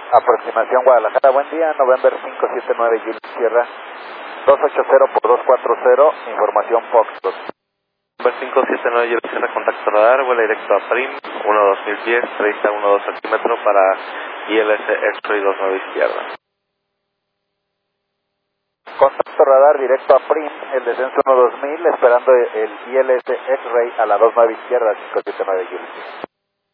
Aproximación Guadalajara, buen día, November 579 Juliet Sierra, 280 por 240, información Foxtrot. November 579 Juliet Sierra, contacto radar, vuela directo a Prim, 12000 pies, 3012 centímetros para ILS X-Ray 29 izquierda. Contacto radar directo a Prim, el descenso 12000, esperando el ILS X-Ray a la 29 izquierda, 579 Juliet.